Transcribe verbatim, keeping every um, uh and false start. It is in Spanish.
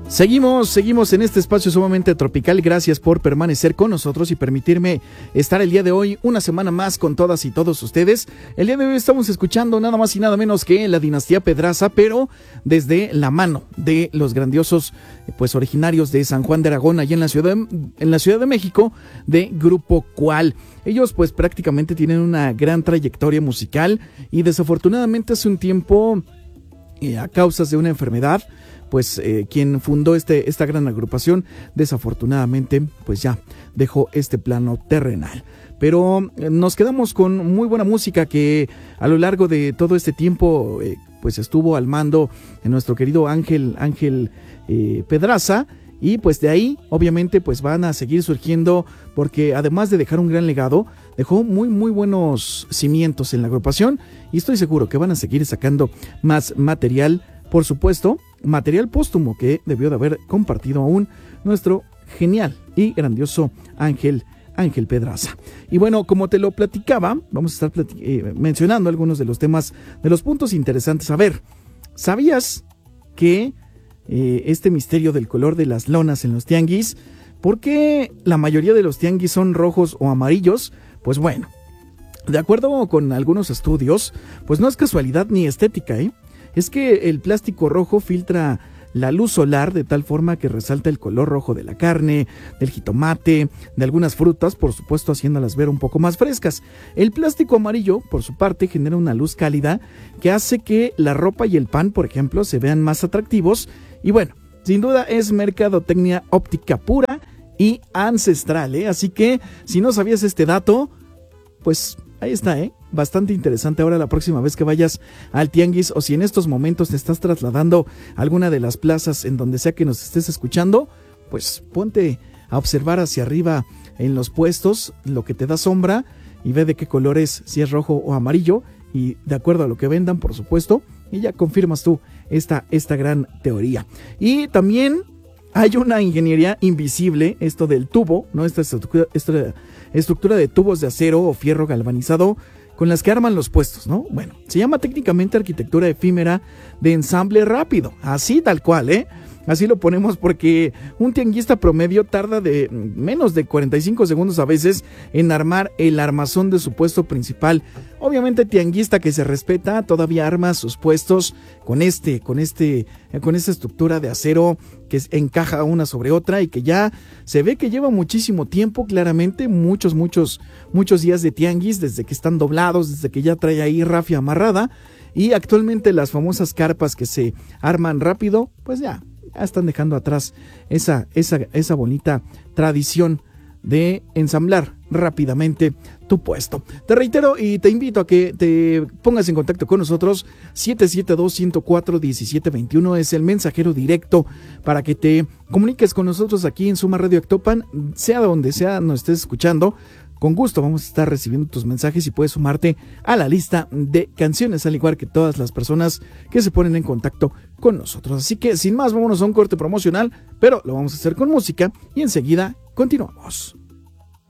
Seguimos, seguimos en este espacio sumamente tropical. Gracias por permanecer con nosotros y permitirme estar el día de hoy una semana más con todas y todos ustedes. El día de hoy estamos escuchando nada más y nada menos que la dinastía Pedraza, pero desde la mano de los grandiosos pues originarios de San Juan de Aragón, allá en la ciudad de, en la Ciudad de México, de Grupo Cual. Ellos pues prácticamente tienen una gran trayectoria musical y desafortunadamente hace un tiempo, eh, a causas de una enfermedad, pues eh, quien fundó este, esta gran agrupación, desafortunadamente, pues ya dejó este plano terrenal. Pero eh, nos quedamos con muy buena música que a lo largo de todo este tiempo, eh, pues estuvo al mando de nuestro querido Ángel, Ángel eh, Pedraza. Y pues de ahí, obviamente, pues van a seguir surgiendo, porque además de dejar un gran legado, dejó muy, muy buenos cimientos en la agrupación. Y estoy seguro que van a seguir sacando más material, por supuesto, material póstumo que debió de haber compartido aún nuestro genial y grandioso Ángel, Ángel Pedraza. Y bueno, como te lo platicaba, vamos a estar platic- eh, mencionando algunos de los temas, de los puntos interesantes. A ver, ¿sabías que eh, este misterio del color de las lonas en los tianguis, por qué la mayoría de los tianguis son rojos o amarillos? Pues bueno, de acuerdo con algunos estudios, pues no es casualidad ni estética, ¿eh? Es que el plástico rojo filtra la luz solar de tal forma que resalta el color rojo de la carne, del jitomate, de algunas frutas, por supuesto haciéndolas ver un poco más frescas. El plástico amarillo, por su parte, genera una luz cálida que hace que la ropa y el pan, por ejemplo, se vean más atractivos. Y bueno, sin duda es mercadotecnia óptica pura y ancestral, ¿eh? Así que si no sabías este dato, pues ahí está, ¿eh? Bastante interesante. Ahora la próxima vez que vayas al tianguis, o si en estos momentos te estás trasladando a alguna de las plazas en donde sea que nos estés escuchando, pues ponte a observar hacia arriba en los puestos lo que te da sombra y ve de qué color es, si es rojo o amarillo, y de acuerdo a lo que vendan, por supuesto, y ya confirmas tú esta, esta gran teoría. Y también hay una ingeniería invisible, esto del tubo, ¿no? Esta estructura, esta estructura de tubos de acero o fierro galvanizado con las que arman los puestos, ¿no? Bueno, se llama técnicamente arquitectura efímera de ensamble rápido, así tal cual, ¿eh? Así lo ponemos porque un tianguista promedio tarda de menos de cuarenta y cinco segundos a veces en armar el armazón de su puesto principal. Obviamente tianguista que se respeta todavía arma sus puestos con este, con este, con esta estructura de acero que encaja una sobre otra y que ya se ve que lleva muchísimo tiempo, claramente, muchos, muchos, muchos días de tianguis, desde que están doblados, desde que ya trae ahí rafia amarrada, y actualmente las famosas carpas que se arman rápido, pues ya, ya están dejando atrás esa, esa, esa bonita tradición de ensamblar rápidamente tu puesto. Te reitero y te invito a que te pongas en contacto con nosotros. Siete siete dos, uno cero cuatro, uno siete dos uno es el mensajero directo para que te comuniques con nosotros aquí en Suma Radio Actopan, sea donde sea nos estés escuchando. Con gusto vamos a estar recibiendo tus mensajes y puedes sumarte a la lista de canciones, al igual que todas las personas que se ponen en contacto con nosotros. Así que sin más, vámonos a un corte promocional, pero lo vamos a hacer con música y enseguida continuamos.